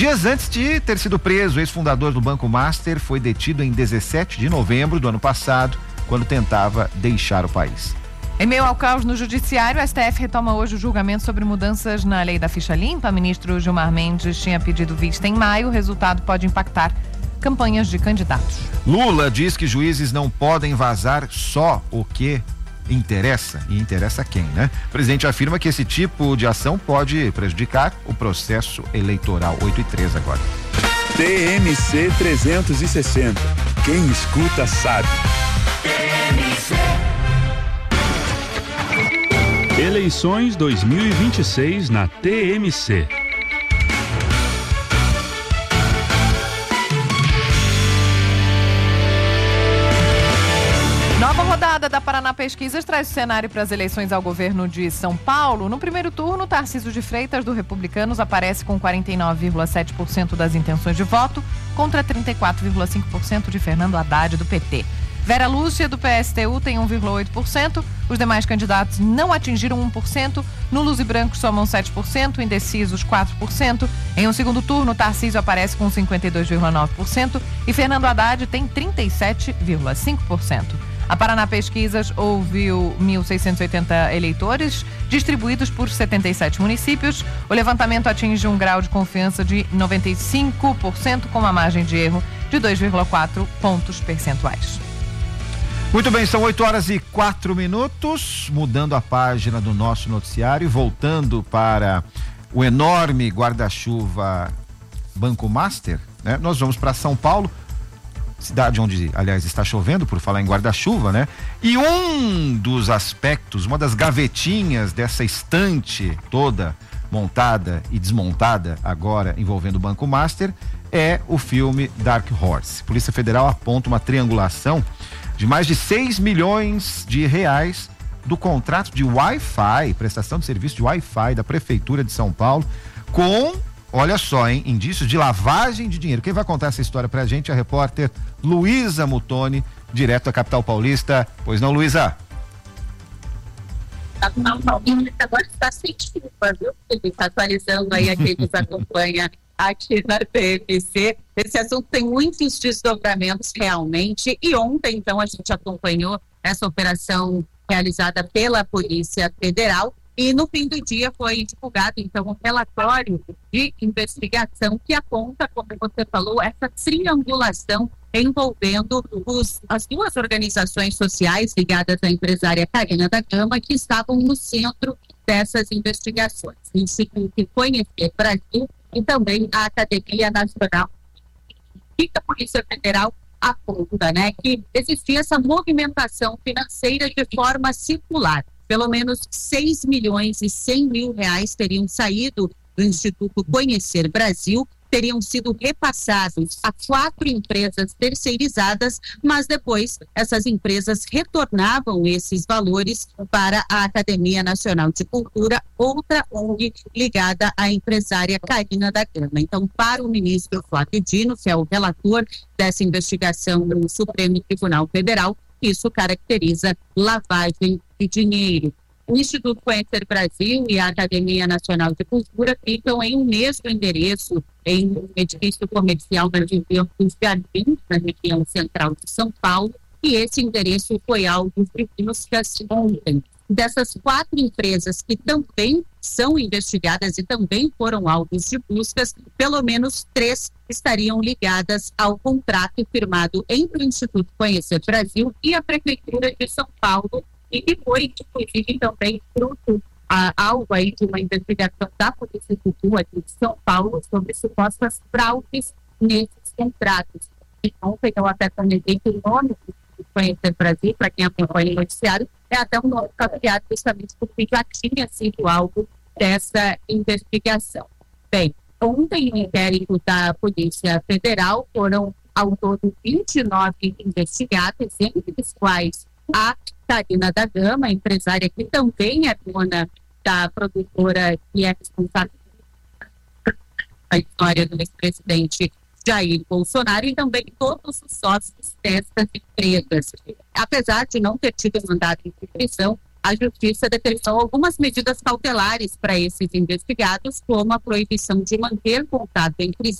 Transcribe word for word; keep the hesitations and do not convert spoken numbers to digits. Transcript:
Dias antes de ter sido preso, o ex-fundador do Banco Master foi detido em dezessete de novembro do ano passado, quando tentava deixar o país. Em meio ao caos no judiciário, a S T F retoma hoje o julgamento sobre mudanças na lei da ficha limpa. O ministro Gilmar Mendes tinha pedido vista em maio. O resultado pode impactar campanhas de candidatos. Lula diz que juízes não podem vazar só o que interessa, e interessa quem, né? O presidente afirma que esse tipo de ação pode prejudicar o processo eleitoral. oito e três agora. T M C trezentos e sessenta. Quem escuta sabe. T M C. Eleições dois mil e vinte e seis na T M C. Nova rodada da Paraná Pesquisas traz o cenário para as eleições ao governo de São Paulo. No primeiro turno, Tarcísio de Freitas, do Republicanos, aparece com quarenta e nove vírgula sete por cento das intenções de voto, contra trinta e quatro vírgula cinco por cento de Fernando Haddad, do P T. Vera Lúcia, do P S T U, tem um vírgula oito por cento. Os demais candidatos não atingiram um por cento. Nulos e brancos somam sete por cento, indecisos quatro por cento. Em um segundo turno, Tarcísio aparece com cinquenta e dois vírgula nove por cento e Fernando Haddad tem trinta e sete vírgula cinco por cento. A Paraná Pesquisas ouviu mil seiscentos e oitenta eleitores, distribuídos por setenta e sete municípios. O levantamento atinge um grau de confiança de noventa e cinco por cento, com uma margem de erro de dois vírgula quatro pontos percentuais. Muito bem, são oito horas e quatro minutos, mudando a página do nosso noticiário e voltando para o enorme guarda-chuva Banco Master, né? Nós vamos para São Paulo, cidade onde, aliás, está chovendo, por falar em guarda-chuva, né? E um dos aspectos, uma das gavetinhas dessa estante toda montada e desmontada agora envolvendo o Banco Master é o filme Dark Horse. Polícia Federal aponta uma triangulação de mais de seis milhões de reais do contrato de Wi-Fi, prestação de serviço de Wi-Fi da Prefeitura de São Paulo, com, olha só, hein, indícios de lavagem de dinheiro. Quem vai contar essa história pra gente é a repórter Luísa Mutoni, direto da capital paulista. Pois não, Luísa? Agora está sem desculpa, viu? Ele está atualizando aí a quem nos acompanha aqui na T M C. Esse assunto tem muitos desdobramentos realmente, e ontem então a gente acompanhou essa operação realizada pela Polícia Federal e no fim do dia foi divulgado então um relatório de investigação que aponta, como você falou, essa triangulação envolvendo os, as duas organizações sociais ligadas à empresária Carina da Gama, que estavam no centro dessas investigações. O Instituto Conhecer Brasil e também a Academia Nacional. E a Polícia Federal aponta, né, que existia essa movimentação financeira de forma circular. Pelo menos seis milhões e cem mil reais teriam saído do Instituto Conhecer Brasil, teriam sido repassados a quatro empresas terceirizadas, mas depois essas empresas retornavam esses valores para a Academia Nacional de Cultura, outra O N G ligada à empresária Carina da Gama. Então, para o ministro Flávio Dino, que é o relator dessa investigação no Supremo Tribunal Federal, isso caracteriza lavagem de dinheiro. O Instituto Conhecer Brasil e a Academia Nacional de Cultura ficam em um mesmo endereço, em um edifício comercial na região dos Jardins, na região central de São Paulo, e esse endereço foi alvo de buscas ontem. Dessas quatro empresas que também são investigadas e também foram alvos de buscas, pelo menos três estariam ligadas ao contrato firmado entre o Instituto Conhecer Brasil e a Prefeitura de São Paulo, e que foi, inclusive, também fruto, a, alvo aí de uma investigação da Polícia Civil aqui de São Paulo sobre supostas fraudes nesses contratos. E ontem eu até comentei que o nome do Conhecer Brasil, para quem acompanha o noticiário, é até um nome cambiado justamente porque já tinha sido alvo dessa investigação. Bem, ontem no inquérito da Polícia Federal foram ao todo vinte e nove investigados, entre os quais a Carina da Gama, empresária que também é dona da produtora que é responsável pela história do ex-presidente Jair Bolsonaro, e também todos os sócios dessas empresas. Apesar de não ter tido mandado de prisão, a Justiça determinou algumas medidas cautelares para esses investigados, como a proibição de manter contato em prisão